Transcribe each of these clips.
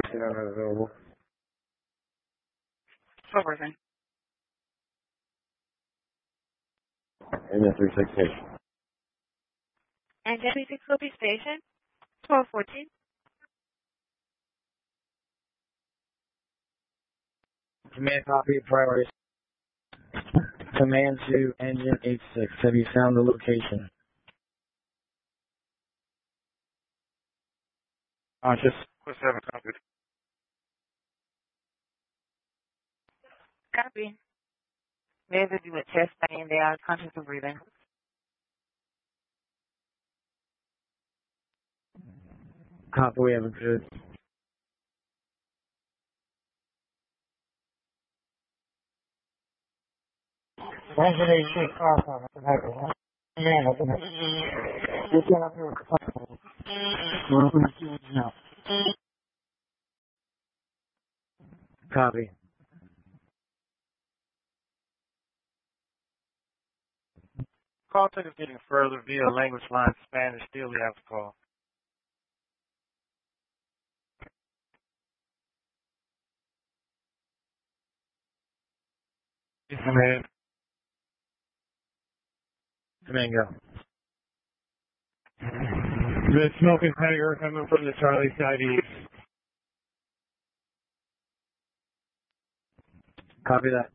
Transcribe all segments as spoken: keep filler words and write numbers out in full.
You're not available. What person? Engine three sixty. Engine three sixty station, twelve fourteen. Command copy, priority. Command to engine eight six. Have you found the location? Conscious. What's seven copy? Copy. May have to do a chest pain. They are conscious of breathing. Copy, we have a good. Engine eight six, Alpha. Man, open it. Just get up here with the platform. We're opening the engine now. Copy. Call tickets getting further via language line Spanish. Still, we have to call. Command. Command go. The smoking tiger coming from the Charlie side east. Copy that.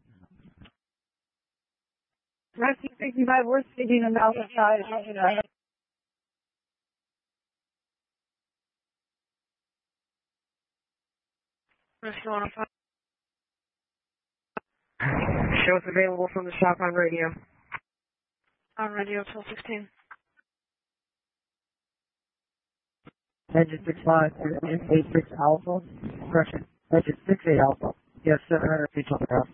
Rescue sixty-five, we're speaking on the outside side. Rescue one oh five. Shows available from the shop on radio. On radio till sixteen. Engine six five, eight six Alpha. Correction. Engine six eight Alpha. Yes, seven hundred feet on the ground.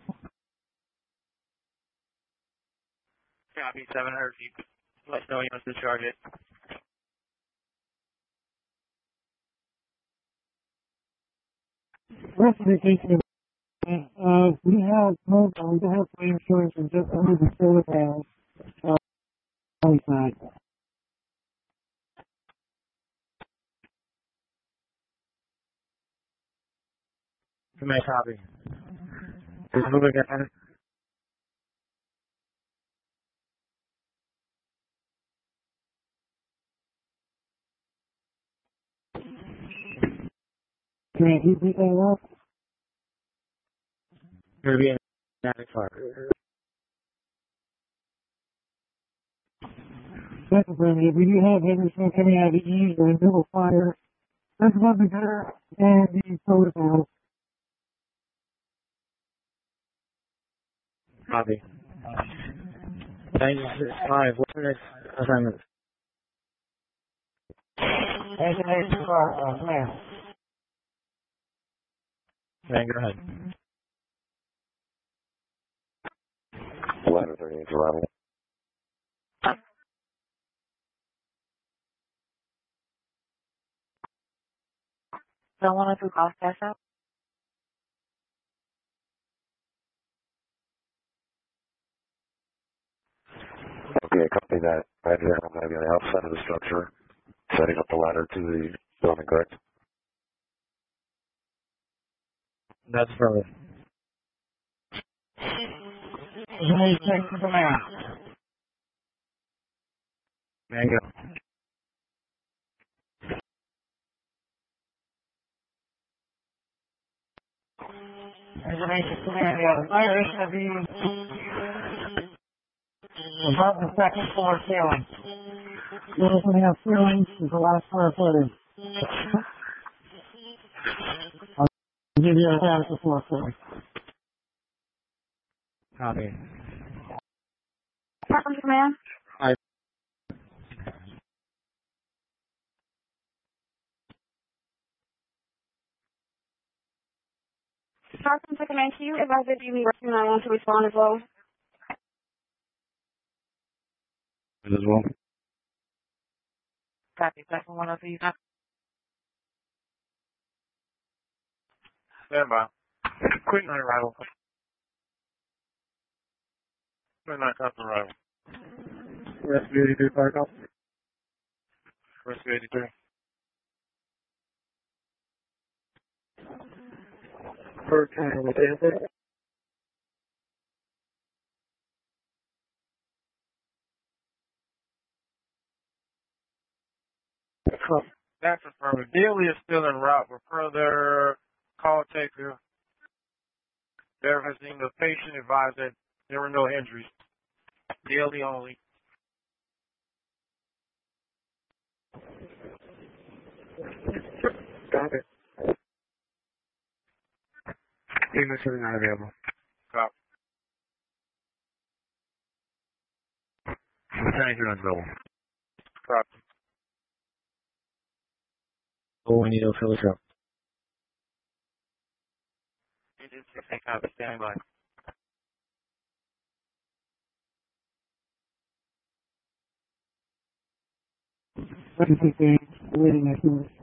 Copy, seven hundred feet. Let us know you must discharge it. Rescue Uh, we have mobile, we don't have fire insurance and just under the solar panels. Uh, on the side. Command copy. Just moving ahead. Can you repeat that up? Going to be in static fire. That's affirmative. We do have heavy smoke coming out of the east and double fire. That's above the gutter and the solar panels. Copy. Engine six five, what's the next assignment? Engine eight six five, uh, man. Command, go ahead. Ladder thirty-eight arrival. Don't want to do golf pass out? Okay, copy that. Right here, I'm going to be on the outside of the structure, setting up the ladder to the building, correct? That's affirmative. Engine eight six to command. Command go. Engine eight six to command. Yeah, the fire is going to be above the second floor ceiling. We also have ceilings is the last square footage. I'll give you a hand for floor ceiling. Copy. Welcome to command. I Welcome to command to you. If I did you need rescue, I want to respond as well. as well. Copy. Platform one oh three. Stand by. Quick night arrival. Quick night copy arrival. Rescue eighty-three, fire call. Rescue eighty-three. per time with answer. That's affirmative. Daly is still en route for further call taker. Verifying the patient advised that there were no injuries. Daly only. Got it. Signal service not available. Copy. Thank you, not available. Copy. Oh, I need to fill this up. Copy. Stand by. Second sixteen, waiting next to